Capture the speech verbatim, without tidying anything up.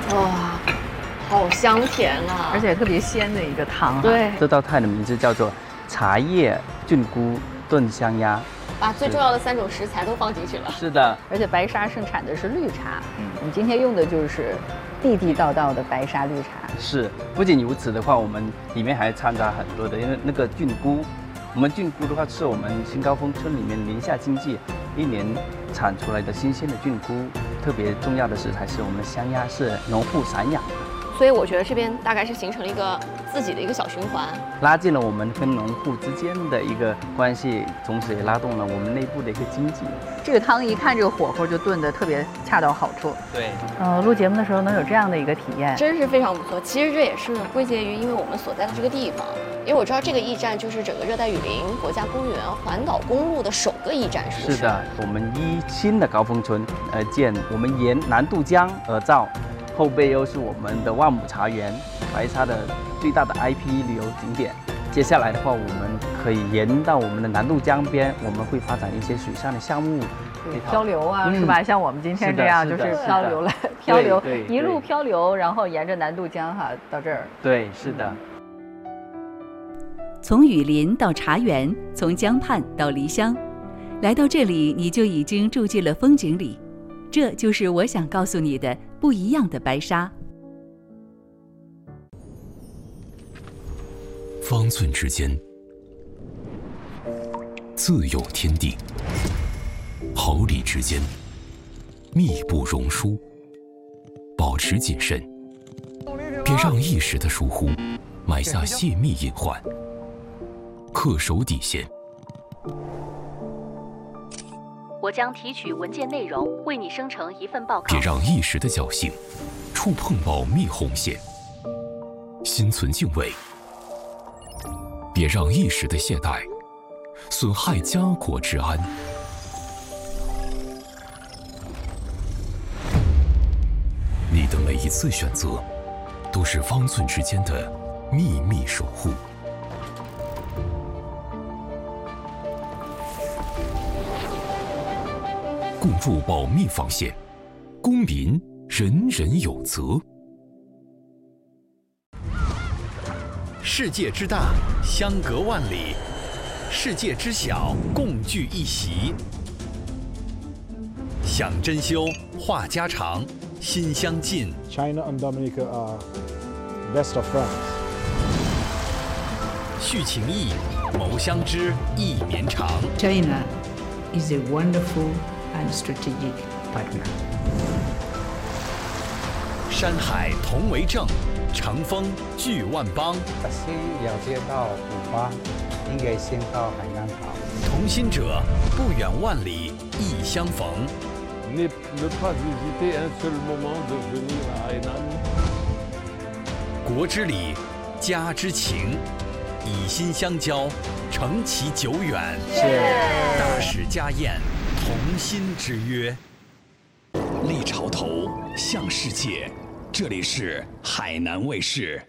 哇，好香甜啊， 而且特别鲜的一个汤、啊。 对， 这道菜的名字叫做茶叶菌菇炖香鸭。 把最重要的三种食材都放进去了。 是的， 而且白沙盛产的是绿茶，嗯，我们今天用的就是地地道道的白沙绿茶。 是，不仅如此的话，我们里面还掺杂很多的，因为那个菌菇，我们菌菇的话是我们新高峰村里面宁夏经济一年产出来的新鲜的菌菇，特别重要的食材是我们的香鸭是农户散养。 所以我觉得这边大概是形成了一个自己的一个小循环， 拉近了我们跟农户之间的一个关系，同时也拉动了我们内部的一个经济。 这个汤一看这个火候就炖得特别恰到好处。 对， 呃，录节目的时候能有这样的一个体验， 真是非常不错。其实这也是归结于因为我们所在的这个地方，因为我知道这个驿站就是整个热带雨林国家公园环岛公路的首个驿站，是不是？ 是的，我们依新的高峰村而建，我们沿南渡江而造。后背又是我们的万亩茶园，白沙的最大的 I P 旅游景点。接下来的话，我们可以沿到我们的南渡江边，我们会发展一些水上的项目， 漂流啊，嗯、是吧？像我们今天这样，就是漂流来漂流，一路漂流，然后沿着南渡江哈到这儿。 对，是的。 从雨林到茶园，从江畔到梨乡，来到这里，你就已经住进了风景里。这就是我想告诉你的不一样的白沙。 方寸之间，自有天地；毫厘之间，密不容疏。保持谨慎，别让一时的疏忽埋下泄密隐患。恪守底线。 我将提取文件内容，为你生成一份报告。 别让一时的侥幸触碰保密红线，心存敬畏。别让一时的懈怠损害家国之安。你的每一次选择，都是方寸之间的秘密守护。共筑保密防线，公民人人有责。 世界之大，相隔万里；世界之小，共聚一席。想珍馐，话家常，心相近。 China and Dominica are best of friends. 续情谊，谋相知，意绵长。 China is a wonderful and strategic partner. 山海同为证，乘风聚万邦。 巴西了解到古巴，应该先到海南岛。 同心者，不远万里，亦相逢。 Ne pas hésiter un seul moment de venir à Hainan. 国之礼，家之情，以心相交，承其久远。大使家宴，同心之约。立潮头，向世界，这里是海南卫视。